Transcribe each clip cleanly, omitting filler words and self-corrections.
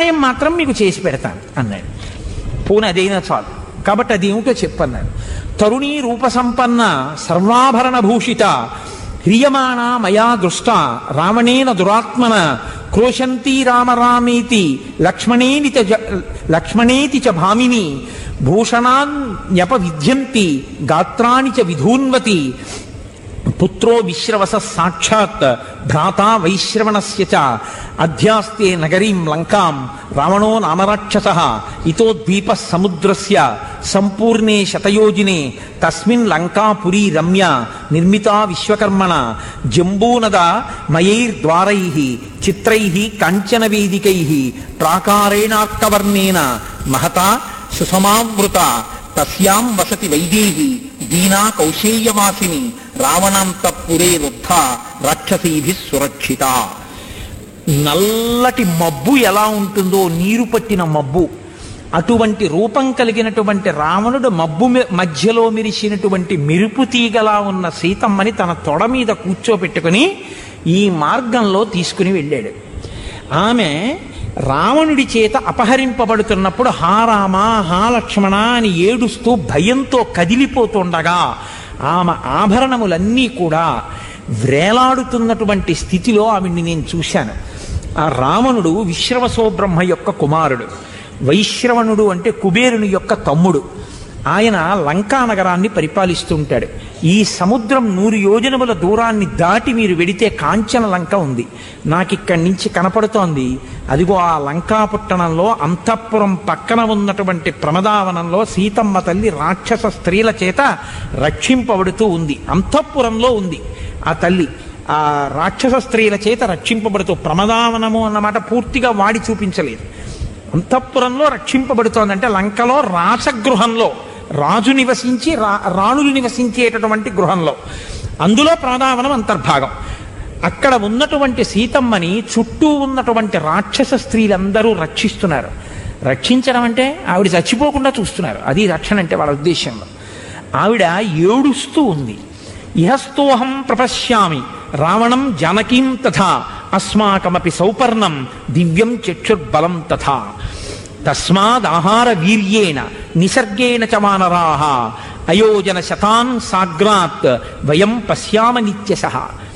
సహాయం మాత్రం మీకు చేసి పెడతాను అన్నాడు. పోనీ అదైనా చాలు, కాబట్టి అదేమిటో చెప్పన్నాడు. తరుణీ రూపసంపన్న సర్వాభరణ భూషిత హ్రియమాణ మయా దృష్ట రావణేన దురాత్మన క్రోశంతి రామరామేతి లక్ష్మణేతి చ భామిని భూషణాన్యప విద్యంతి గాత్రాణి చ విధూన్వతి పుత్రో విశ్రవస సాక్షాత్ భ్రాతా వైశ్రవణస్య చ అధ్యాస్తే నగరీం లంకాం రావణో నామరాక్షసః ఇతో ద్వీప సముద్రస్య సంపూర్ణే శతయోజినే తస్మిన్ లంకాపురీ రమ్య నిర్మితా విశ్వకర్మణ జంబూనద మయైర్ద్వారైః చిత్రైః కాంచన వేదికైః ప్రాకారేణార్కవర్ణేన మహతా సుసమావృత తస్యాం వసతి వైదేహి దీనా కౌశేయవాసిని రావణాంతఃపురే రుద్ధ రాక్షసీభిః సురక్షిత. నల్లటి మబ్బు ఎలా ఉంటుందో, నీరు పట్టిన మబ్బు, అటువంటి రూపం కలిగినటువంటి రావణుడు మబ్బు మధ్యలో మెరిసినటువంటి మెరుపు తీగలా ఉన్న సీతమ్మని తన తొడ మీద కూర్చోపెట్టుకుని ఈ మార్గంలో తీసుకుని వెళ్ళాడు. ఆమె రావణుడి చేత అపహరింపబడుతున్నప్పుడు హా రామ హా లక్ష్మణ అని ఏడుస్తూ భయంతో కదిలిపోతుండగా ఆమె ఆభరణములన్నీ కూడా వ్రేలాడుతున్నటువంటి స్థితిలో ఆవిడ్ని నేను చూశాను. ఆ రావణుడు విశ్రవసో బ్రహ్మ యొక్క కుమారుడు. వైశ్రవణుడు అంటే కుబేరుని యొక్క తమ్ముడు. ఆయన లంకా నగరాన్ని పరిపాలిస్తూ ఉంటాడు. ఈ సముద్రం 100 యోజనముల దూరాన్ని దాటి మీరు వెడితే కాంచన లంక ఉంది. నాకిక్కడి నుంచి కనపడుతోంది. అదిగో ఆ లంకా పట్టణంలో అంతఃపురం పక్కన ఉన్నటువంటి ప్రమదావనంలో సీతమ్మ తల్లి రాక్షస స్త్రీల చేత రక్షింపబడుతూ ఉంది. అంతఃపురంలో ఉంది ఆ తల్లి, ఆ రాక్షస స్త్రీల చేత రక్షింపబడుతూ. ప్రమదావనము అన్నమాట పూర్తిగా వాడి చూపించలేదు. అంతఃపురంలో రక్షింపబడుతోందంటే లంకలో రాసగృహంలో, రాజు నివసించి రాణులు నివసించేటటువంటి గృహంలో, అందులో ప్రమదావనం అంతర్భాగం. అక్కడ ఉన్నటువంటి సీతమ్మని చుట్టూ ఉన్నటువంటి రాక్షస స్త్రీలందరూ రక్షిస్తున్నారు. రక్షించడం అంటే ఆవిడ చచ్చిపోకుండా చూస్తున్నారు. అది రక్షణ అంటే వాళ్ళ ఉద్దేశంలో. ఆవిడ ఏడుస్తూ ఉంది. ఇహస్తోహం ప్రపశ్యామి రావణం జానకీం తథా అస్మాకమపి సౌపర్ణం దివ్యం చక్షుర్బలం తథా తస్మాదాహార వీర్యేణ నిసర్గేణ చ వానరాః అయోజన శతాన్ సాగ్రాత్ వయం పశ్యామ నిత్యశః.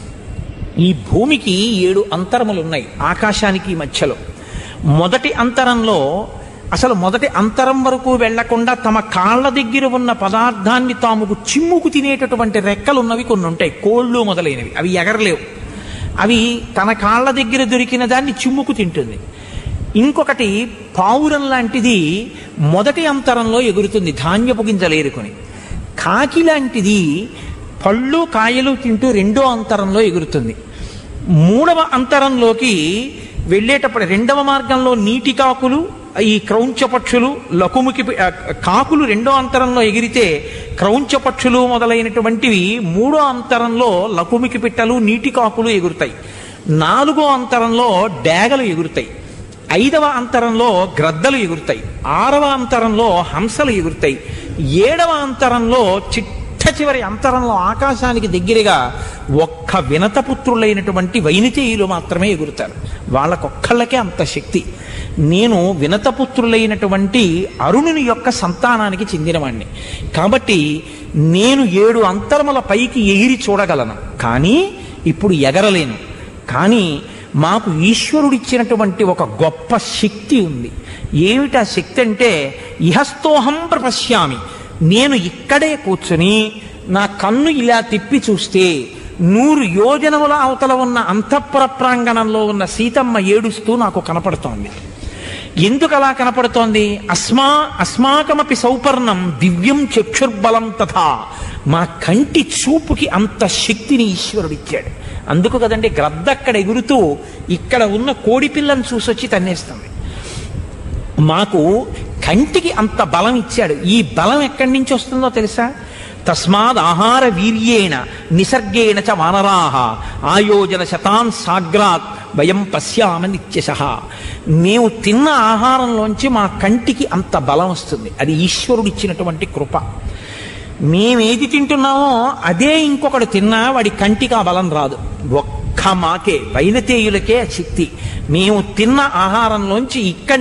ఈ భూమికి 7 అంతరములున్నాయి ఆకాశానికి మధ్యలో. మొదటి అంతరంలో అసలు మొదటి అంతరం వరకు వెళ్లకుండా తమ కాళ్ల దగ్గర ఉన్న పదార్థాన్ని తాముకు చిమ్ముకు తినేటటువంటి రెక్కలున్నవి కొన్ని ఉంటాయి, కోళ్ళు మొదలైనవి. అవి ఎగరలేవు. అవి తన కాళ్ల దగ్గర దొరికిన దాన్ని చిమ్ముకు తింటుంది. ఇంకొకటి పావురం లాంటిది మొదటి అంతరంలో ఎగురుతుంది ధాన్యపు గింజలేరుకొని. కాకి లాంటిది పళ్ళు కాయలు తింటూ 2వ అంతరంలో ఎగురుతుంది. 3వ అంతరంలోకి వెళ్ళేటప్పుడు 2వ మార్గంలో నీటి కాకులు, ఈ క్రౌంచ పక్షులు, లకుముకి కాకులు 2వ అంతరంలో ఎగిరితే క్రౌంచ పక్షులు మొదలైనటువంటివి 3వ అంతరంలో లకుమికి పిట్టలు, నీటి కాకులు ఎగురుతాయి. 4వ అంతరంలో డేగలు ఎగురుతాయి. 5వ అంతరంలో గ్రద్దలు ఎగురుతాయి. 6వ అంతరంలో హంసలు ఎగురుతాయి. 7వ అంతరంలో చివరి అంతరంలో ఆకాశానికి దగ్గరగా ఒక్క వినతపుత్రులైనటువంటి వైనితేయులు మాత్రమే ఎగురుతారు. వాళ్ళకొక్కళ్ళకే అంత శక్తి. నేను వినతపుత్రులైనటువంటి అరుణుని యొక్క సంతానానికి చెందినవాణ్ణి కాబట్టి నేను 7 అంతరముల పైకి ఎగిరి చూడగలను, కానీ ఇప్పుడు ఎగరలేను. కానీ మాకు ఈశ్వరుడిచ్చినటువంటి ఒక గొప్ప శక్తి ఉంది. ఏమిటా శక్తి అంటే ఇహస్తోహం ప్రపశ్యామి. నేను ఇక్కడే కూర్చుని నా కన్ను ఇలా తిప్పి చూస్తే 100 యోజనముల అవతల ఉన్న అంతఃపుర ప్రాంగణంలో ఉన్న సీతమ్మ ఏడుస్తూ నాకు కనపడుతోంది. ఎందుకు అలా కనపడుతోంది? అస్మాకమపి సౌపర్ణం దివ్యం చక్షుర్బలం తథా. మా కంటి చూపుకి అంత శక్తిని ఈశ్వరుడిచ్చాడు. అందుకు కదండి గ్రద్ద అక్కడ ఎగురుతూ ఇక్కడ ఉన్న కోడి పిల్లను చూసొచ్చి తన్నేస్తుంది. మాకు కంటికి అంత బలం ఇచ్చాడు. ఈ బలం ఎక్కడి నుంచి వస్తుందో తెలుసా? తస్మాద్ ఆహార వీర్యేణ నిసర్గేణ చ వానరాః ఆయోజన శతాన్ సాగ్రాత్ వయం పశ్యామ నిత్యశః. మేము తిన్న ఆహారంలోంచి మా కంటికి అంత బలం వస్తుంది. అది ఈశ్వరుడిచ్చినటువంటి కృప. మేమేది తింటున్నామో అదే ఇంకొకడు తిన్నా వాడి కంటికి ఆ బలం రాదు. ఒక్క మాకే వైనతేయులకే శక్తి. మేము తిన్న ఆహారంలోంచి